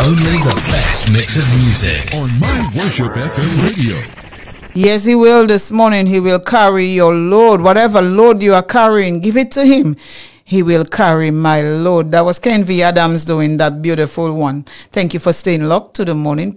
Only the best mix of music on My Worship FM radio. Yes, he will this morning. He will carry your load. Whatever load you are carrying, give it to him. He will carry my load. That was Ken V. Adams doing that beautiful one. Thank you for staying locked to the morning